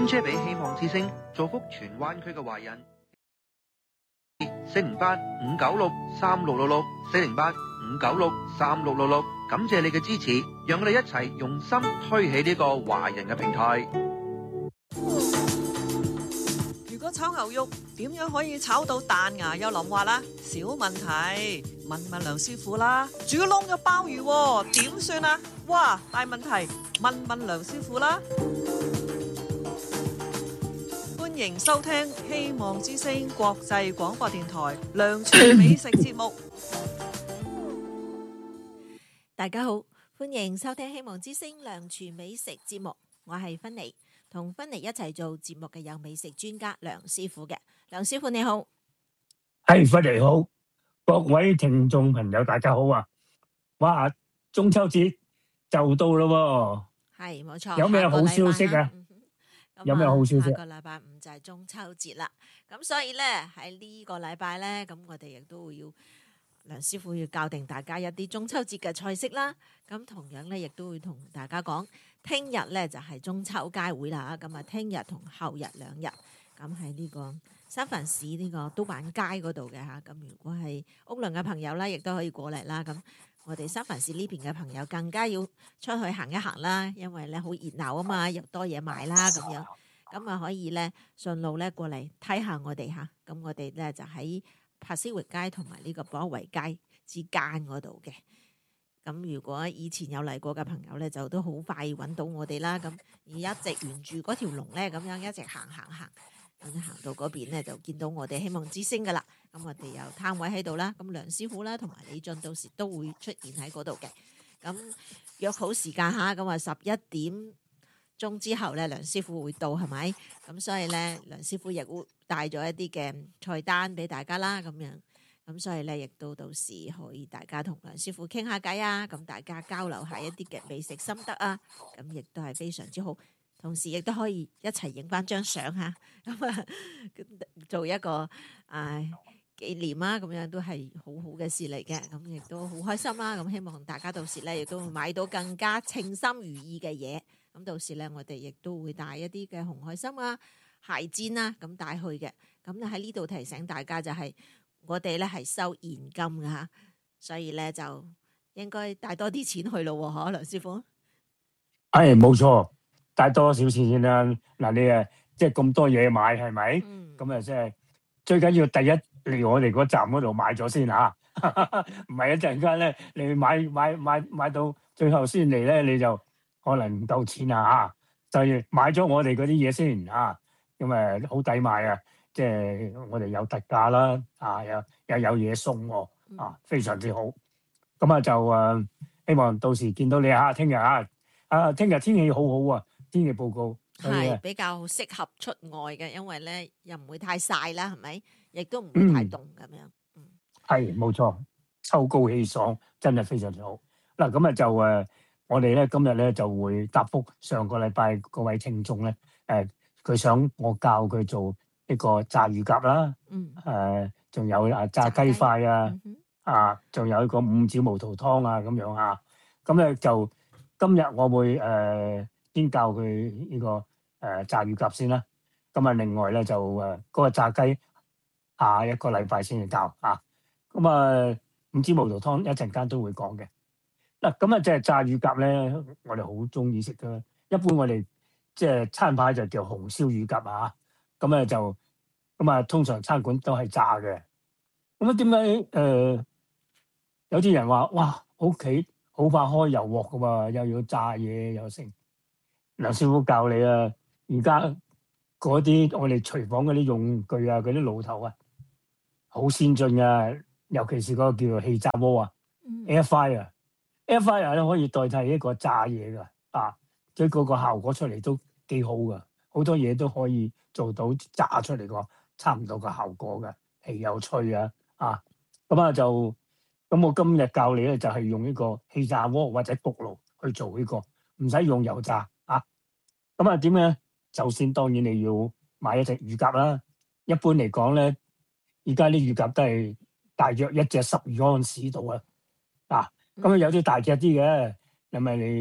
捐車俾希望之星，造福荃灣區嘅華人。408-596-3666 408-596-3666，感謝你嘅支持，讓我哋一齊用心推起呢個華人嘅平台。 如果炒牛肉點樣可以炒到彈牙又腍滑啦？小問題，問問梁師傅啦。煮燶咗鮑魚喎，點算啊？哇，大問題，問問梁師傅啦。歡迎收聽希望之聲國際廣播電台梁廚美食節目。 大家好，歡迎收聽希望之聲梁廚美食節目，我係芬妮。同芬妮一齊做節目嘅有美食專家梁師傅嘅。梁師傅你好。 係，芬妮好，各位聽眾朋友大家好啊！哇，中秋節就到咯喎， 係冇錯。 有咩好消息啊？有咩好消息？ 下個禮拜五就係中秋節啦，咁所以咧喺呢個禮拜咧，咁我哋亦都會要梁師傅要教定大家一啲中秋節嘅菜式啦。咁同樣咧，亦都會同大家講，聽日咧就係中秋佳會啦。咁啊，聽日同後日兩日，咁喺呢個三藩市呢個都板街嗰度嘅嚇。咁如果係屋崙嘅朋友咧，亦都可以過嚟啦。咁我哋三藩市呢邊嘅朋友更加要出去行一行啦，因為咧好熱鬧啊嘛，又多嘢買啦咁樣。咁啊可以咧順路咧過嚟睇下我哋嚇。咁我哋咧就喺柏斯域街同埋呢個博維街之間嗰度嘅。咁如果以前有嚟過嘅朋友咧，就都好快揾到我哋啦。咁而一直沿住嗰條龍咧，咁樣一直行，咁行到嗰邊咧就見到我哋希望之星噶啦。咁我哋有攤位喺度啦。咁梁師傅啦同埋李俊到時都會出現喺嗰度嘅。咁約好時間嚇，咁啊11點鐘之後咧，梁師傅會到係咪？咁所以咧，梁師傅亦會帶咗一啲嘅菜單俾大家啦，咁樣。咁所以咧，亦都到時可以大家同梁師傅傾下偈啊，咁大家交流下一啲嘅美食心得啊，咁亦都係非常之好。同時亦都可以一齊影翻張相嚇，咁啊做一個紀念啊，咁樣都係好好嘅事嚟嘅。咁亦都好開心啦。咁希望大家到時咧，亦都會買到更加稱心如意嘅嘢。咁到時咧，我哋亦都會帶一啲嘅紅海參啊、蟹煎啊，咁帶去嘅。咁咧喺呢度提醒大家就係，我哋咧係收現金嘅嚇，所以咧就應該帶多啲錢去咯喎，嗬，梁師傅。 係冇錯，帶多少錢先啦？嗱，你即係咁多嘢買係咪？咁啊，即係最緊要第一嚟我哋嗰站嗰度買咗先嚇，唔係一陣間咧你買到最後先嚟咧，你就可能唔夠錢啊嚇。就係買咗我哋嗰啲嘢先嚇，咁好抵買啊！即係我哋有特價啦，又有嘢送喎，非常之好。咁啊就希望到時見到你嚇，聽日聽日天氣好好啊，天氣報告係比較適合出外嘅，因為咧又唔會太曬啦，係咪？亦都唔會太凍咁樣。 係冇錯，秋高氣爽，真係非常之好。嗱咁啊就我哋咧今日咧就會答覆上個禮拜嗰位聽眾咧，佢想我教佢做呢個炸乳鴿啦，仲有炸雞塊啊，仲有一個五指毛肚湯啊咁樣啊。咁咧就今日我會先教佢呢個炸乳鴿先啦。咁啊另外咧就嗰個炸雞下一個禮拜先至教啊。咁啊五指毛肚湯一陣間都會講嘅。嗱咁啊即係炸乳鴿咧，我哋好中意食噶。一般我哋即係餐牌就叫紅燒乳鴿啊。咁咧就通常餐館都係炸嘅。咁啊點解有啲人話哇屋企好快開油鑊噶嘛，又要炸嘢又成？梁師傅教你啊，而家嗰啲我哋廚房嗰啲用具啊，嗰啲爐頭啊，好先進啊！尤其是嗰個叫做氣炸鍋啊，air fryer 咧可以代替一個炸嘢噶即係嗰個效果出嚟都幾好噶，好多嘢都可以做到炸出嚟個差唔多個效果嘅，皮又脆咁我今日教你咧就係用呢個氣炸鍋或者焗爐去做呢個，唔使用油炸點咧？首先當然你要買一隻乳鴿啦。一般嚟講咧，而家啲乳鴿都係大約一隻12安士度咁有啲大隻啲嘅，因為你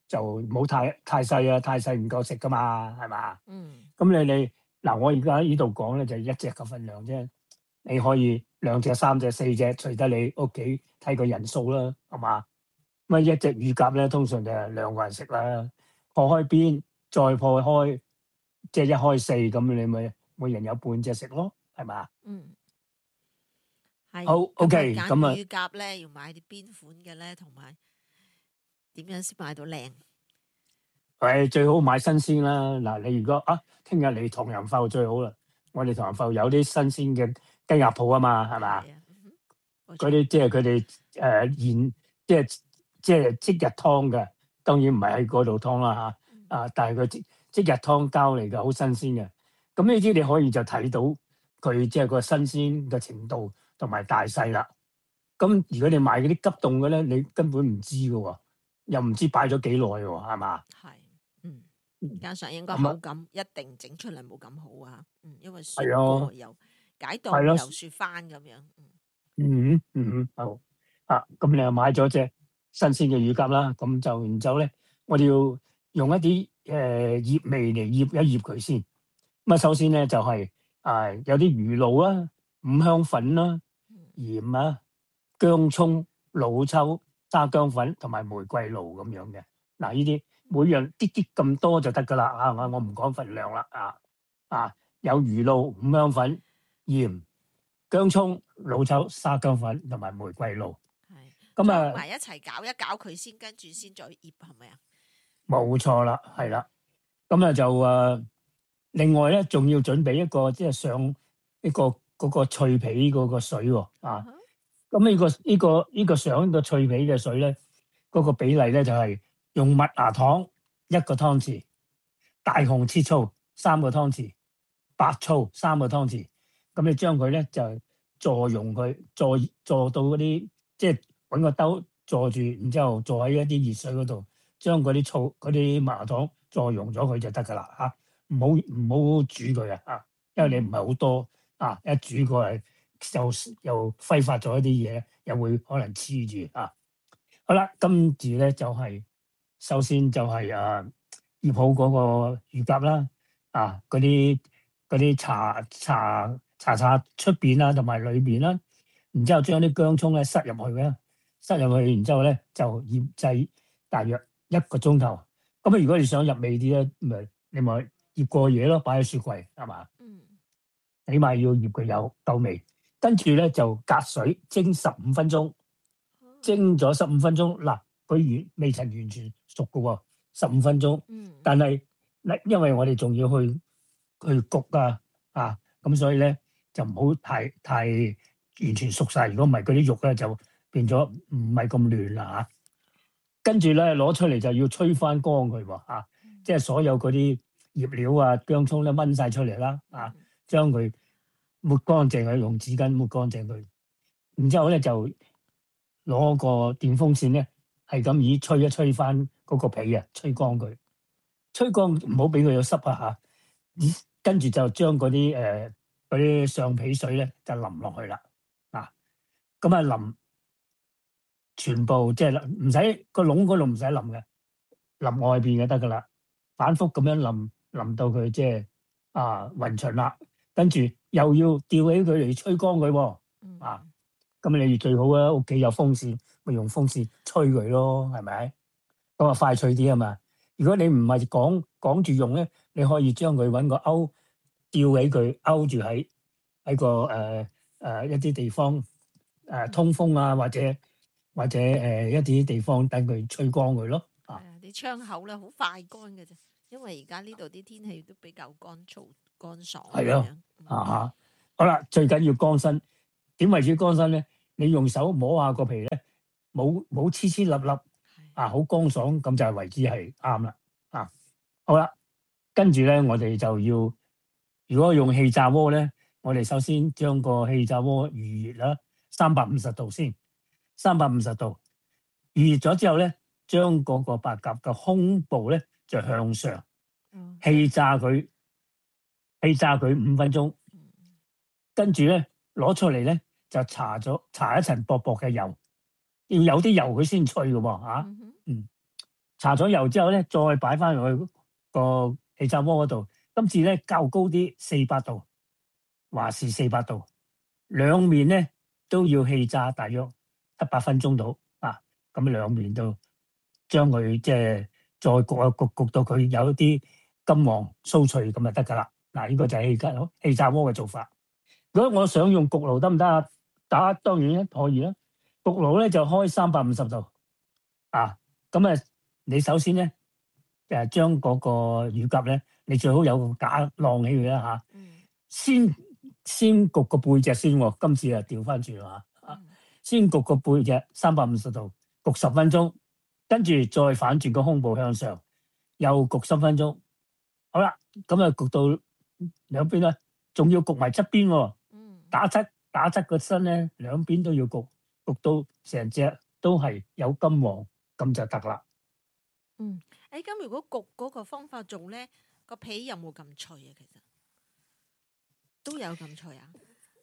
就冇太細啊，太細唔夠食噶嘛，係嘛？ 嗯咁你嗱，我而家呢度講咧就一隻嘅份量啫，你可以2隻、3隻、4隻，隨得你屋企睇個人數啦，係嘛？咁一隻乳鴿咧，通常就係2個人食啦，破開邊再破開，即係一開4咁，你咪每人有半隻食咯，係嘛？ 嗯，係。 好，OK， 咁咁啊揀乳鴿咧，要買啲邊款嘅咧，同埋點樣先買到靚？ 最好買新鮮啦。嗱，你如果聽日嚟唐人埠最好啦，我哋唐人埠有啲新鮮嘅雞鴨鋪啊嘛，係嘛？ 係啊，冇錯嗰啲即係佢哋現即日劏嘅，當然唔係喺嗰度劏啦嚇，但係佢即日劏膠嚟嘅，好新鮮嘅。咁呢啲你可以就睇到佢即係個新鮮嘅程度同埋大細啦。咁如果你買嗰啲急凍嘅咧，你根本唔知嘅喎，又唔知擺咗幾耐喎，係嘛？ 係，加上應該咁啊口感一定整出嚟冇咁好啊，因為雪係啊過又解凍係咯又雪翻咁樣， 好咁你又買咗隻新鮮嘅乳鴿啦，咁就然之後咧，我哋要用一啲醃味嚟醃一醃佢先。咁首先咧就係有啲魚露啦、五香粉啦、鹽啊、薑葱、老抽、沙薑粉同埋玫瑰露咁樣嘅。嗱，呢啲每樣啲啲咁多就得噶啦，我唔講份量啦，有魚露、五香粉、鹽、薑葱、老抽、沙薑粉同埋玫瑰露。 係咁啊裝埋一齊攪一攪佢先，跟住先再醃係咪啊？ 冇錯啦，係啦。咁啊就另外咧，仲要準備一個即係上一個嗰個脆皮嗰個水喎。咁呢個上個脆皮嘅水咧，嗰個比例咧就係用麥芽糖1個湯匙，大紅切醋3個湯匙，白醋3個湯匙。咁你將佢咧就坐溶佢，坐到嗰啲即係揾個兜坐住，然之後坐喺一啲熱水嗰度，將嗰啲醋嗰啲麥芽糖坐溶咗佢就得噶啦嚇。唔好煮佢因為你唔係好多一煮過嚟又揮發咗一啲嘢，又會可能黐住好啦，跟住咧就係首先就係醃好嗰個乳鴿啦，嗰啲茶出邊啦，同埋裏邊啦，然之後將啲薑葱咧塞入去啦，然之後咧就醃製大約1個鐘頭。咁如果你想入味啲咧，你咪醃過嘢咯，擺喺雪櫃係嘛？起碼要醃佢有夠味。跟住咧就隔水蒸15分鐘，蒸咗15分鐘，嗱佢未曾完全熟嘅喎，15分鐘。但係因為我哋仲要去焗咁所以咧就唔好太完全熟晒。如果唔係，嗰啲肉咧就變咗唔係咁嫩啦跟住咧攞出嚟就要吹翻乾佢喎即係所有嗰啲醃料薑葱咧炆晒出嚟啦將佢抹乾淨佢，用紙巾抹乾淨佢，然之後咧就攞個電風扇咧係咁以吹一吹翻嗰個皮吹乾佢，吹乾唔好俾佢有濕跟住就將嗰啲上皮水咧就淋落去啦咁淋全部即係唔使個籠嗰度唔使淋嘅，淋外邊就得噶啦，反覆咁樣淋到佢即係勻勻啦，跟住又要吊起佢嚟吹乾佢咁你最好屋企有風扇，咪用風扇吹佢咯，係咪？咁快脆啲啊嘛。如果你唔係講住用咧，你可以將佢揾個勾吊起佢，勾住喺個一啲地方通風或者一啲地方等佢吹乾佢咯。 啲窗口咧好快乾嘅啫，因為而家呢度啲天氣都比較乾燥乾爽。 係咯，好啦，最緊要乾身。點為之乾身咧？你用手摸下個皮咧，冇黐黐粒粒好乾爽，咁就係為之係啱啦。好啦，跟住咧，我哋就要如果用氣炸鍋咧，我哋首先將個氣炸鍋預熱啦，350度先，350度預熱咗之後咧，將嗰個白鴿嘅胸部咧就向上氣炸佢5分鐘，跟住咧攞出嚟咧就搽一層薄薄嘅油，要有啲油佢先脆嘅喎搽咗油之後咧，再擺翻落去個氣炸鍋嗰度。今次咧較高啲400度，華氏400度，兩面咧都要氣炸大約7-8分鐘到啊。咁兩面都將佢即係再焗一焗到佢有一啲金黃酥脆咁就得㗎啦。嗱，呢個就係氣炸鍋嘅做法。如果我想用焗爐得唔得啊？當然可以啦。焗爐咧就開350度啊。咁啊，你首先咧將嗰個乳鴿咧，你最好有個架晾起佢啦嚇。先焗個背脊先喎。今次啊調翻轉啦嚇。先焗個背脊350度，焗10分鐘，跟住再反轉個胸部向上，又焗10分鐘。好啦，咁啊焗到兩邊咧，仲要焗埋側邊喎。打側個身咧，兩邊都要焗到成隻都係有金黃，咁就得啦。 咁如果焗嗰個方法做咧，個皮有冇咁脆啊？其實都有咁脆啊？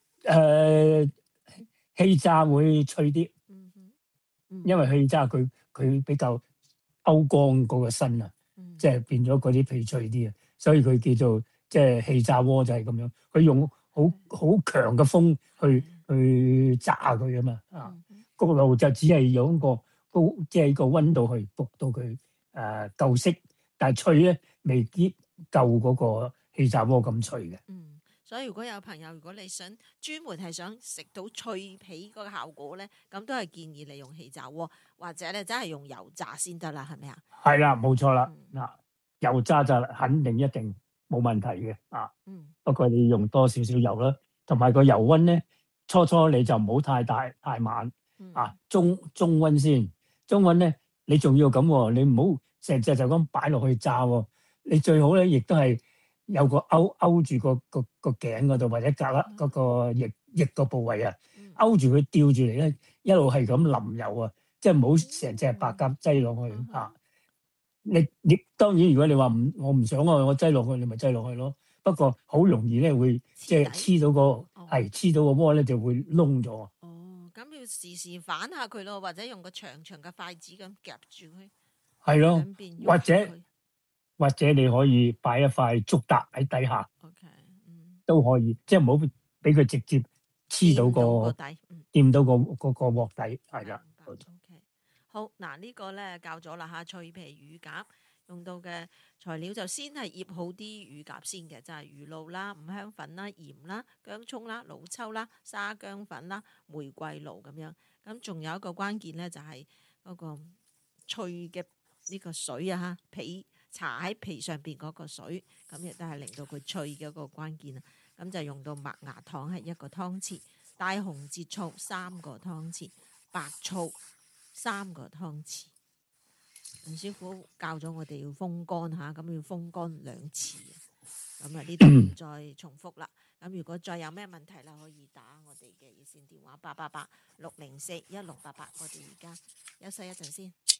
氣炸會脆啲，因為氣炸佢比較勾光嗰個身啊，即係變咗嗰啲皮脆啲啊，所以佢叫做即係氣炸鍋就係咁樣，佢用好強嘅風去炸佢啊嘛。焗爐就只係用個高即係個溫度去焗到佢夠色，但係脆咧未必夠嗰個氣炸鍋咁脆嘅。 所以如果有朋友，如果你想專門係想食到脆皮嗰個效果咧，咁都係建議你用氣炸鍋，或者咧真係用油炸先得啦，係咪啊？ 係啦，冇錯啦。嗱，油炸就肯定一定冇問題嘅啊。不過你用多少少油啦，同埋個油溫咧，初你就唔好太大太慢啊，中溫先。中溫咧，你仲要咁喎，你唔好成隻就咁擺落去炸喎。你最好咧，亦都係有個勾住個頸嗰度，或者隔甩嗰個翼個部位啊，勾住佢吊住嚟咧，一路係咁淋油啊，即係唔好成隻白鴿擠落去啊。你當然如果你話我唔想我擠落去，你咪擠落去咯。不過好容易咧會即係黐到個鍋咧就會窿咗。 咁要時時反下佢咯，或者用個長長嘅筷子咁夾住佢。 係咯，或者你可以擺一塊竹笪喺底下，都可以，即係唔好俾佢直接黐到個底，掂到個鑊底，係啦。 好，嗱呢個咧教咗啦嚇，脆皮乳鴿用到嘅材料就先係醃好啲乳鴿先嘅，就係魚露啦、五香粉啦、鹽啦、薑葱啦、老抽啦、沙薑粉啦、玫瑰露咁樣。咁仲有一個關鍵咧，就係嗰個脆嘅呢個水啊嚇，皮搽喺皮上邊嗰個水，咁亦都係令到佢脆嘅一個關鍵啊。咁就用到麥芽糖係1個湯匙，大紅浙醋3個湯匙，白醋3個湯匙。林師傅教咗我哋要風乾嚇，咁要風乾2次。咁啊呢度唔再重複啦。咁如果再有咩問題啦，可以打我哋嘅熱線電話888-604-1688。我哋而家休息一陣先。